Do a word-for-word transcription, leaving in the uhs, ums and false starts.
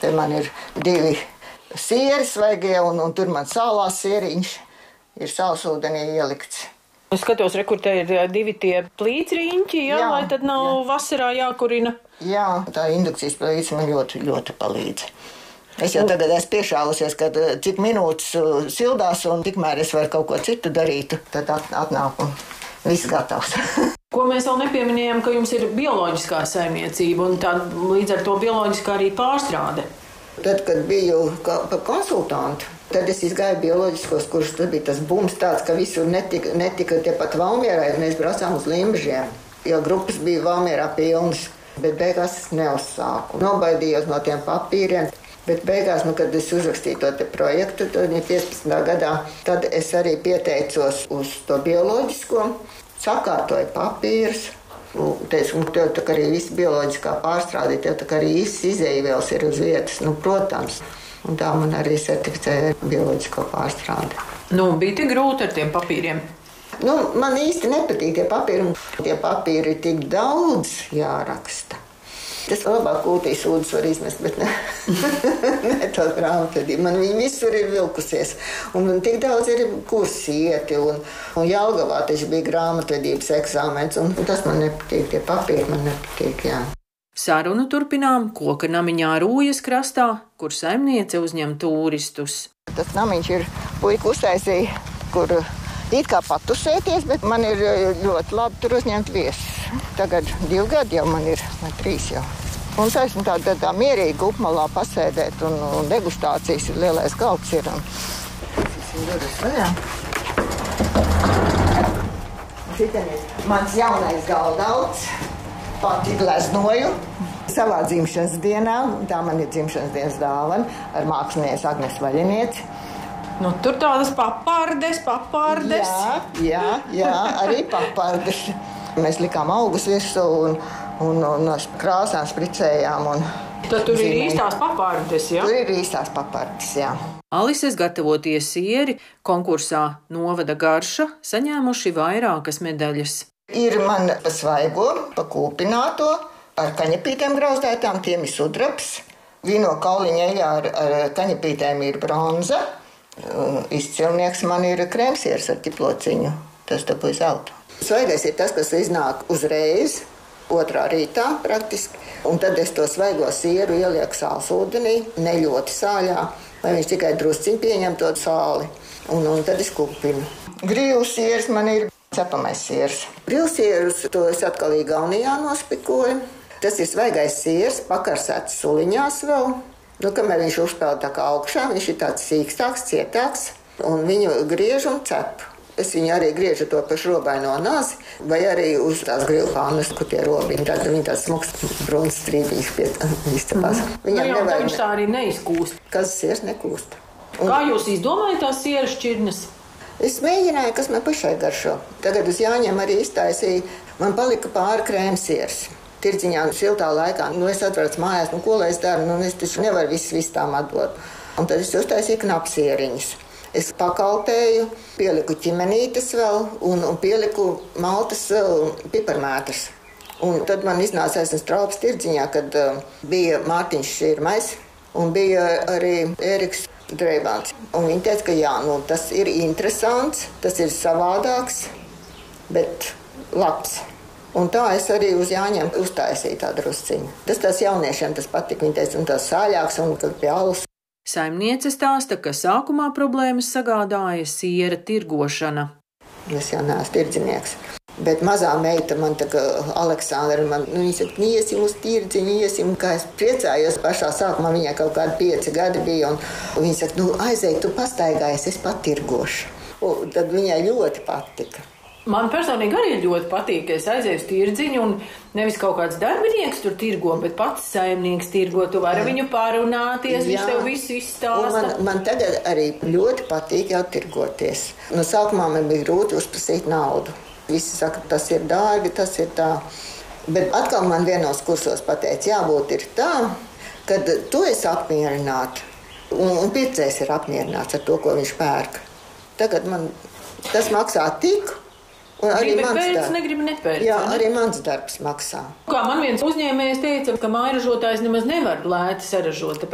Te man ir divi sieri svaigie, un, un tur man sālās sieriņš ir saulsūdenī ielikts. Es skatos, re, kur te ir divi tie plīcriņķi, jā, jā, lai tad nav jā. vasarā jākurina. Jā, tā indukcijas plīce man ļoti, ļoti palīdz. Es jau tagad esmu piešāvusies, ka cik minūtes sildās un tikmēr es varu kaut ko citu darīt, tad atnāk un viss gatavs. Ko mēs vēl nepieminējām, ka jums ir bioloģiskā saimniecība un tā līdz ar to bioloģiskā arī pārstrāde. Tad, kad biju par konsultantu, tad es izgāju bioloģiskos kursus. Tad bija tas bums tāds, ka visur netika, netika tie pat Valmierā, mēs braucām uz Limbažiem, jo grupas bija Valmierā pilnas, bet beigās es neuzsāku. Nobaidījos no tiem papīriem, bet beigās, nu, kad es uzrakstīju to te projektu, tad piecpadsmitā gadā, tad es arī pieteicos uz to bioloģisko, sakārtoju papīrus. Teicu, un tev tā kā arī viss bioloģiskā pārstrāde, tev tā kā arī viss izējvielas ir uz vietas, nu, protams. Un tā man arī certificēja bioloģisko pārstrādi. Nu, bija tik grūti ar tiem papīriem? Nu, man īsti nepatīk tie papīri, un tie papīri ir tik daudz jāraksta. Tas labāk kūtīs ūdens var izmest, bet ne, ne to grāmatvedību. Man viņi visur ir vilkusies. Un man tik daudz ir kursieti, un, un Jelgavā taču bija grāmatvedības eksāmens, un tas man nepatīk, tie papīri man nepatīk, jā. Sarunu turpinām Koka namiņā Rūjas krastā, kur saimniece uzņem turistus. Tas namiņš ir puika uztaisīja, kur it kā patusēties, bet man ir ļoti labi tur uzņemt viesus. Tagad divi gadi jau man ir, vai trīs jau. Un es esmu tā, tā, tā mierīgi upmalā pasēdēt, un, un degustācijas ir lielais galds ir. Un... Šitan ir mans jaunais galdauts. Pati gleznoju savā dzimšanas dienā. Tā man ir dzimšanas dienas dāvana ar mākslinieci Agnes Vaļinieci. Nu, tur tādas papardes, papardes. Jā, jā, jā, arī papardes. Mēs likām augus virsū un, un, un krāsām spricējām. Un tad tur ir īstās papardes, jā? Tur ir īstās papardes, jā. Alises gatavotie sieri konkursā Novada garša saņēmuši vairākas medaļas. Ir man pa svaigo, pa kūpināto, ar kaņepītēm grauzdētām, tiem ir sudrabs. Vīno kauliņa eļā ar, ar kaņepītēm ir bronza. Izcilnieks man ir krēmsieris ar ķiplociņu. Tas dabūja zeltu. Svaigais ir tas, kas iznāk uzreiz, otrā rītā praktiski. Un tad es to svaigo sieru ielieku sālsūdenī, ne ļoti sāļā, lai viņš tikai drusciņ pieņem to sāli. Un, un tad es kūpinu. Grīvs sieris man ir cepamais sieris. Grīvsierus to es atkal Igaunijā nospikoju. Tas ir svaigais sieris, pakarsēts suliņās vēl. Nu, kamēr viņš uzpeld tā kā augšā, viņš ir tāds sīkstāks, cietāks, un viņu griež un cep. Es viņu arī griežu to pašu robaino nāzi, vai arī uz tās grillhānas, kur tie robiņi. Tad viņi tāds smuks bruns strīdīgs pie izcepās. Viņam nu, jau, nevajag... viņš tā arī neizkūst. Kazas sieras nekūst. Un... Kā jūs izdomājat tās sieras šķirnes? Es mēģināju, kas man pašai garšo. Tagad uz Jāņiem arī iztaisīja. Man palika pāri krēmsieras. Tirdziņā siltā laikā, nu es atveru mājās, nu ko lai es daru, nu es taču nevaru visu vis tām atdot. Un tad es uztaisīju knapsieriņus. Es pakaltēju, pieliku ķimenītes vēl un, un pieliku maltas piparmētras. Un tad man iznāca esmu straups tirdziņā, kad uh, bija Mārtiņš Širmais un bija arī Ēriks Dreibāns. Un viņi teica, ka jā, nu tas ir interesants, tas ir savādāks, bet labs. Un tā es arī uz Jāņiem uztaisīju tādu rusciņu. Tas tās jauniešiem tas patika, viņi teica, un tās sāļāks un kad pie alus. Saimniece stāsta, ka sākumā problēmas sagādāja siera tirgošana. Es jau neesmu tirdzinieks, bet mazā meita man tā kā Aleksandra, man, nu, viņa saka, iesim uz tirdziņu, iesim, kā es priecājos. Pašā sākumā viņai kaut kādi pieci gadi bija, un, un viņa saka, nu, aizej, tu pastaigājies, es pat tirgošu. Un tad viņai ļoti patika. Man personīgi arī ļoti patīk, ka es aizēju uz tirdziņu un nevis kaut kāds darbinieks tur tirgo, bet pats saimnieks tirgo. Tu vari viņu pārunāties, jā. Viņš tev visu izstāsta. Man, man tagad arī ļoti patīk jau tirgoties. No sākumā man bija grūti uzprasīt naudu. Visi saka, tas ir dārgi, tas ir tā. Bet atkal man vienos kursos pateica, jābūt ir tā, kad tu esi apmierināta un, un pircējs ir apmierināts ar to, ko viņš pērk. Tagad man tas maksā tik. Un arī gribi mans pēc, darbs. Negribi nepēc. Jā, ne? arī mans darbs maksā. Kā man viens uzņēmējs teica, ka mājražotājs nemaz nevar lēti saražot.